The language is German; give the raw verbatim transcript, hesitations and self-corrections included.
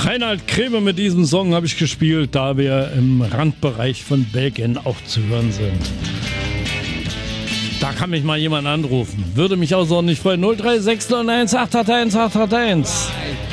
Reinhard Krämer mit diesem Song habe ich gespielt, da wir im Randbereich von Belgien auch zu hören sind. Da kann mich mal jemand anrufen. Würde mich außerordentlich freuen. null drei sechs neun eins acht acht eins acht acht eins.